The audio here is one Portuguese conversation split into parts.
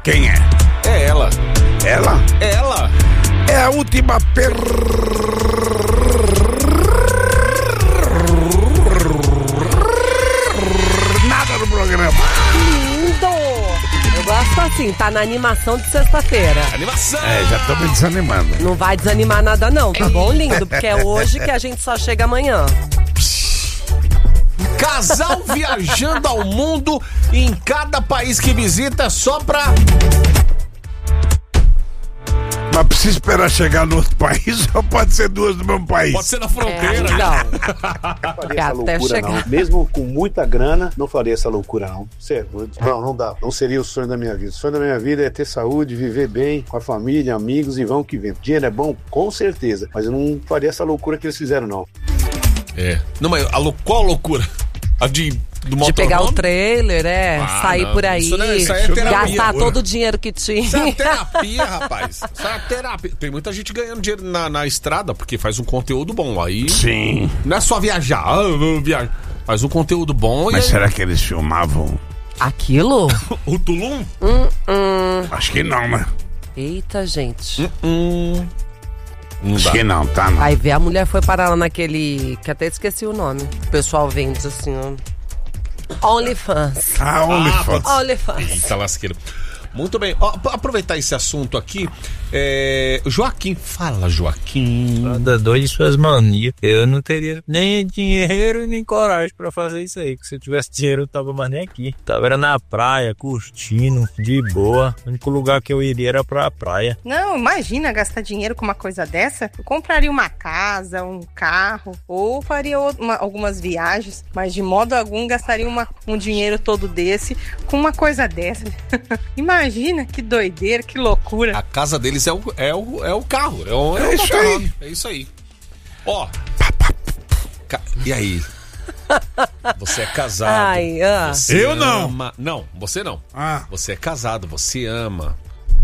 Quem é? É ela. Ela? Ela. É a última nada no programa. Lindo! Eu gosto assim, tá na animação de sexta-feira. Animação. Já tô me desanimando. Não vai desanimar nada não, tá bom, lindo? Porque é hoje que a gente só chega amanhã. Casal viajando ao mundo em cada país que visita só pra... Mas precisa esperar chegar no outro país ou pode ser duas do mesmo país? Pode ser na fronteira. Não. Não faria essa loucura, não. Mesmo com muita grana, não faria essa loucura, não. Sério, não dá. Não seria o sonho da minha vida. O sonho da minha vida é ter saúde, viver bem, com a família, amigos e vão que vem. Dinheiro é bom? Com certeza. Mas eu não faria essa loucura que eles fizeram, não. Não, mas qual a loucura? A de pegar o trailer, sair não. por aí, Isso é terapia, gastar todo o dinheiro que tinha. Isso é terapia, rapaz. Isso é terapia. Tem muita gente ganhando dinheiro na estrada porque faz um conteúdo bom. Aí. Sim. Não é só viajar. Vou viajar. Faz um conteúdo bom. Mas e aí... será que eles filmavam Aquilo? O Tulum? Acho que não, né? Eita, gente. Não Acho dá. que não, tá? Não. Aí vê, a mulher foi parar lá naquele... que até esqueci o nome. O pessoal vende assim, ó. OnlyFans. OnlyFans. OnlyFans. Eita lasqueira. Muito bem. Aproveitar esse assunto aqui. Joaquim. Fala, Joaquim. Cada dois de suas manias. Eu não teria nem dinheiro nem coragem pra fazer isso aí. Que se eu tivesse dinheiro eu tava mais nem aqui. Tava era na praia, curtindo, de boa. O único lugar que eu iria era pra praia. Não, imagina gastar dinheiro com uma coisa dessa. Eu compraria uma casa, um carro, ou faria algumas viagens, mas de modo algum gastaria um dinheiro todo desse com uma coisa dessa. Imagina, que doideira, que loucura. A casa deles é o carro. É isso aí. É isso aí. Ó. E aí? Você é casado. Ai, Você Eu não. ama... Não, você não. Você é casado, você ama.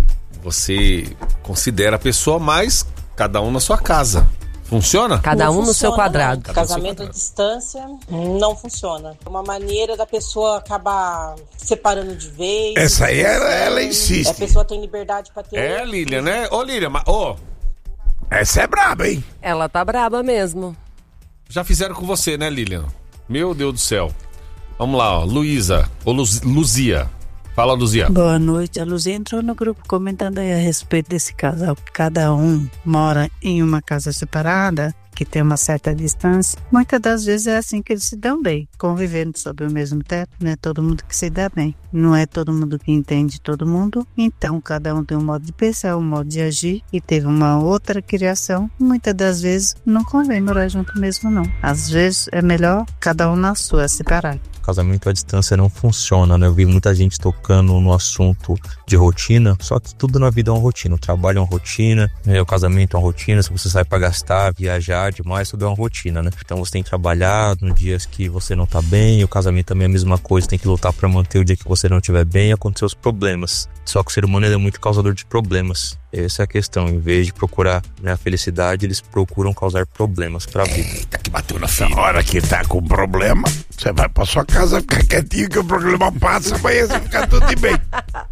Você considera a pessoa, mas cada um na sua casa. Funciona? Cada um no seu quadrado. Cada um no seu Casamento à quadrado. distância não funciona. É uma maneira da pessoa acabar separando de vez. Essa aí ela insiste. A pessoa tem liberdade pra ter. Lilian, né? Ô, Lilian, mas... Essa é braba, hein? Ela tá braba mesmo. Já fizeram com você, né, Lilian? Meu Deus do céu. Vamos lá, ó. Luísa, ou Luzia. Fala, Luzia. Boa noite. A Luzia entrou no grupo comentando aí a respeito desse casal. Cada um mora em uma casa separada, que tem uma certa distância. Muitas das vezes é assim que eles se dão bem, convivendo sob o mesmo teto. Não é todo mundo que se dá bem. Não é todo mundo que entende todo mundo. Então, cada um tem um modo de pensar, um modo de agir e teve uma outra criação. Muitas das vezes não convém morar junto mesmo, não. Às vezes é melhor cada um na sua, separado. Casamento à distância não funciona, né? Eu vi muita gente tocando no assunto de rotina, só que tudo na vida é uma rotina. O trabalho é uma rotina, né? O casamento é uma rotina. Se você sai pra gastar, viajar demais, tudo é uma rotina, né? Então você tem que trabalhar nos dias que você não tá bem. O casamento também é a mesma coisa, tem que lutar pra manter o dia que você não estiver bem e acontecer os problemas. Só que o ser humano é muito causador de problemas. Essa é a questão. Em vez de procurar, né, a felicidade, eles procuram causar problemas pra vida. Eita, que bateu na Na hora que tá com problema, você vai pra sua casa ficar quietinho que o problema passa, amanhã você fica tudo de bem.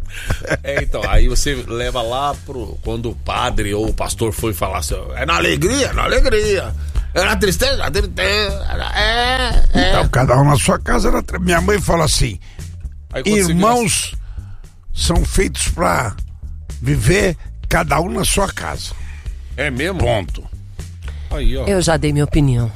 Então, aí você leva lá quando o padre ou o pastor foi falar assim, é na alegria, na alegria. É na tristeza, na tristeza. Então, cada um na sua casa. Minha mãe fala assim, Aí, quando você irmãos são feitos pra viver cada um na sua casa. É mesmo? Ponto. Aí, ó. Eu já dei minha opinião.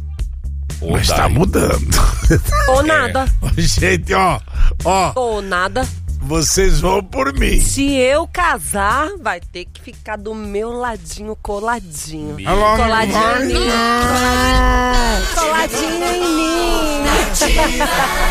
Mas tá mudando. Ou nada. Gente, ó. Ou nada. Vocês vão por mim. Se eu casar, vai ter que ficar do meu ladinho, coladinho. Alô, Coladinho em mim. Coladinho em mim.